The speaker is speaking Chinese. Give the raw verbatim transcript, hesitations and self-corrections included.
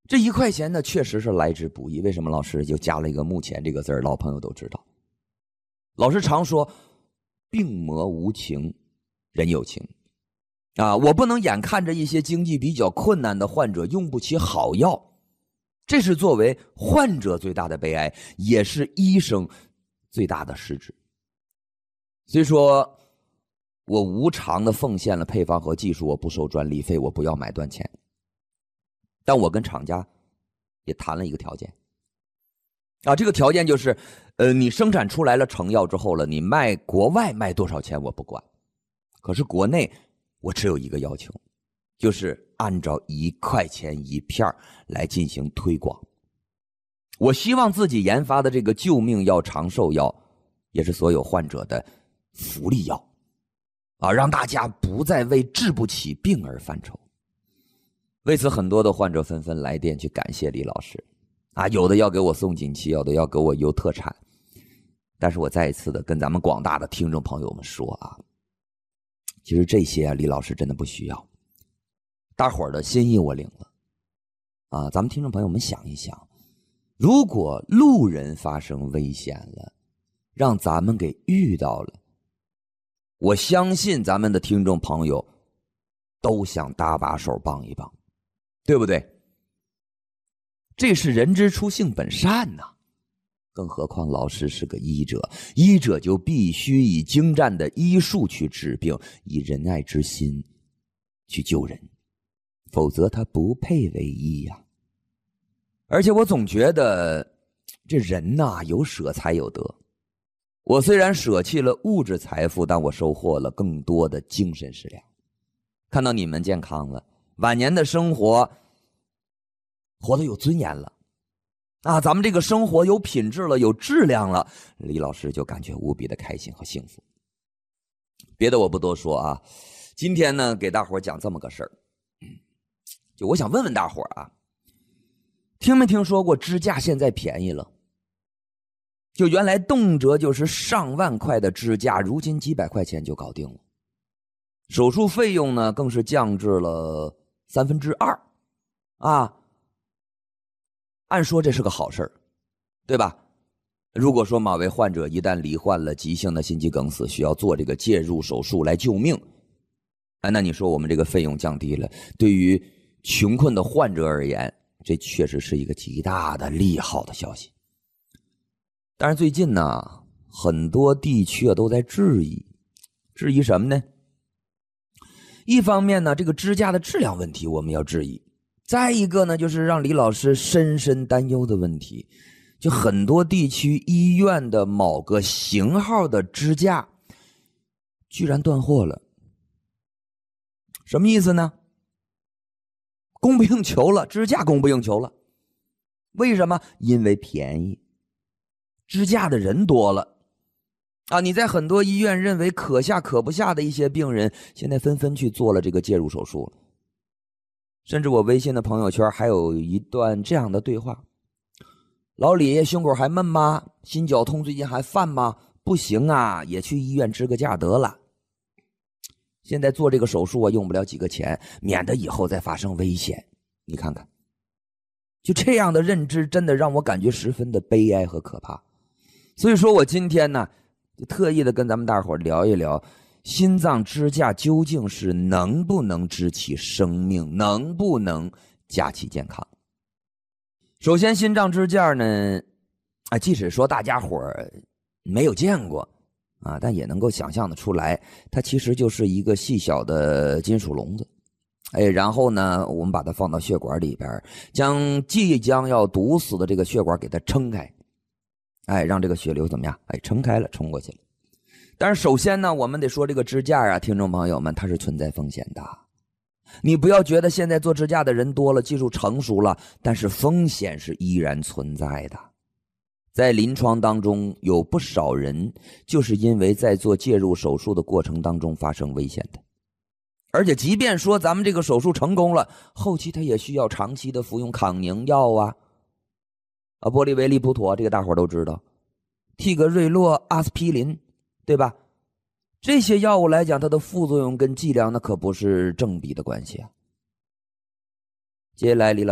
这一块钱呢，确实是来之不易。为什么老师就加了一个目前这个字儿？老朋友都知道。老师常说，病魔无情，人有情。啊，我不能眼看着一些经济比较困难的患者用不起好药，这是作为患者最大的悲哀，也是医生最大的失职。所以说，我无偿的奉献了配方和技术，我不收专利费，我不要买断钱。但我跟厂家也谈了一个条件，啊，这个条件就是，呃，你生产出来了成药之后了，你卖国外卖多少钱我不管，可是国内我只有一个要求，就是按照一块钱一片来进行推广。我希望自己研发的这个救命药、长寿药，也是所有患者的福利药，啊，让大家不再为治不起病而犯愁。为此，很多的患者纷纷来电去感谢李老师，啊，有的要给我送锦旗，有的要给我邮特产。但是我再一次的跟咱们广大的听众朋友们说啊，其实这些啊，李老师真的不需要。大伙儿的心意我领了，啊，咱们听众朋友们想一想，如果路人发生危险了，让咱们给遇到了，我相信咱们的听众朋友都想搭把手帮一帮。对不对？这是人之初性本善呐、啊，更何况老师是个医者，医者就必须以精湛的医术去治病，以仁爱之心去救人，否则他不配为医呀、啊。而且我总觉得这人呐、啊，有舍才有得。我虽然舍弃了物质财富，但我收获了更多的精神食粮。看到你们健康了，晚年的生活活得有尊严了，啊，咱们这个生活有品质了，有质量了，李老师就感觉无比的开心和幸福。别的我不多说啊，今天呢给大伙讲这么个事儿，就我想问问大伙啊，听没听说过支架现在便宜了？就原来动辄就是上万块的支架，如今几百块钱就搞定了。手术费用呢更是降至了三分之二，啊，按说这是个好事儿，对吧？如果说某位患者一旦罹患了急性的心肌梗死，需要做这个介入手术来救命，哎，那你说我们这个费用降低了，对于穷困的患者而言，这确实是一个极大的利好的消息。但是最近呢，很多地区啊都在质疑，质疑什么呢？一方面呢，这个支架的质量问题我们要质疑，再一个呢，就是让李老师深深担忧的问题，就很多地区医院的某个型号的支架居然断货了。什么意思呢？供不应求了，支架供不应求了。为什么？因为便宜，支架的人多了啊！你在很多医院认为可下可不下的一些病人，现在纷纷去做了这个介入手术了。甚至我微信的朋友圈还有一段这样的对话：老李，胸口还闷吗？心绞痛最近还犯吗？不行啊，也去医院支个架得了。现在做这个手术啊，用不了几个钱，免得以后再发生危险。你看看，就这样的认知，真的让我感觉十分的悲哀和可怕。所以说我今天呢，就特意的跟咱们大伙聊一聊，心脏支架究竟是能不能支起生命，能不能架起健康。首先，心脏支架呢，啊，即使说大家伙没有见过啊，但也能够想象的出来，它其实就是一个细小的金属笼子。哎，然后呢，我们把它放到血管里边，将即将要堵死的这个血管给它撑开，哎，让这个血流怎么样？哎，撑开了，冲过去了。但是首先呢，我们得说这个支架啊，听众朋友们，它是存在风险的。你不要觉得现在做支架的人多了，技术成熟了，但是风险是依然存在的。在临床当中，有不少人就是因为在做介入手术的过程当中发生危险的。而且即便说咱们这个手术成功了，后期他也需要长期的服用抗凝药啊，啊，玻利维利普妥这个大伙都知道，替格瑞洛、阿司匹林，对吧？这些药物来讲，它的副作用跟剂量那可不是正比的关系啊。接下来李老